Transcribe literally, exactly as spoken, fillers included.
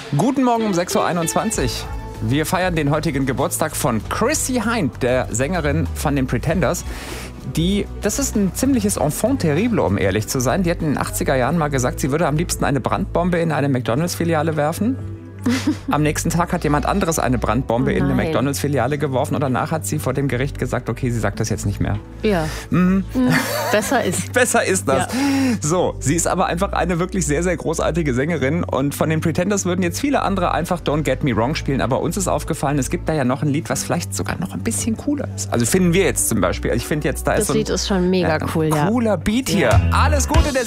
Guten Morgen um sechs Uhr einundzwanzig. Wir feiern den heutigen Geburtstag von Chrissie Hynde, der Sängerin von den Pretenders. Die, das ist ein ziemliches Enfant terrible, um ehrlich zu sein. Die hat in den achtziger Jahren mal gesagt, sie würde am liebsten eine Brandbombe in eine McDonalds-Filiale werfen. Am nächsten Tag hat jemand anderes eine Brandbombe Oh in eine nein. McDonalds-Filiale geworfen und danach hat sie vor dem Gericht gesagt, okay, sie sagt das jetzt nicht mehr. Ja. Mhm. Besser ist. Besser ist das. Ja. So, sie ist aber einfach eine wirklich sehr, sehr großartige Sängerin und von den Pretenders würden jetzt viele andere einfach Don't Get Me Wrong spielen, aber uns ist aufgefallen, es gibt da ja noch ein Lied, was vielleicht sogar noch ein bisschen cooler ist. Also finden wir jetzt zum Beispiel. Ich finde jetzt, da Das ist so ein Lied ist schon mega ja, cool, ja. cooler Beat Ja. hier. Alles Gute der